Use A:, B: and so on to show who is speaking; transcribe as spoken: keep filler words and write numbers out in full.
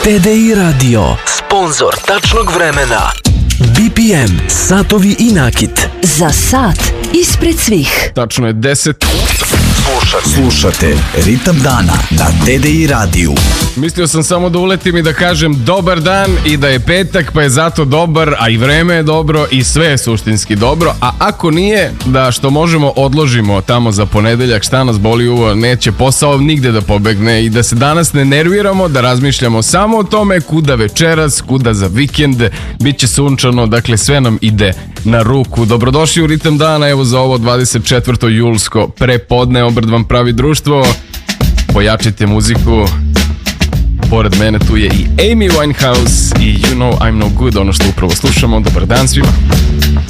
A: T D I Radio, sponzor tačnog vremena. B P M, satovi i nakit.
B: Za sat ispred svih.
C: Tačno je deset.
D: Slušate, slušate Ritam dana na T D I radiju.
C: Mislio sam samo da uletim i da kažem dobar dan i da je petak pa je zato dobar, a i vreme je dobro i sve je suštinski dobro, a ako nije, da što možemo odložimo tamo za ponedeljak, šta nas boli uvo, neće posao nigde da pobegne i da se danas ne nerviramo, da razmišljamo samo o tome kuda večeras, kuda za vikend, bit će sunčano, dakle sve nam ide na ruku. Dobrodošli u Ritam dana, evo za ovo dvadeset četvrto julsko prepodne, Obrt vam pravi društvo, pojačite muziku. Pored mene tu je i Amy Winehouse i You Know I'm No Good, ono što upravo slušamo. Dobar dan svima.